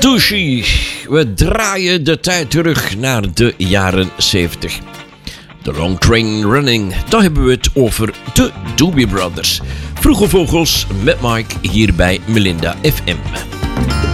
Tucci. We draaien de tijd terug naar de jaren 70. The Long Train Running, daar hebben we het over de Doobie Brothers. Vroege Vogels met Mike hier bij Melinda FM.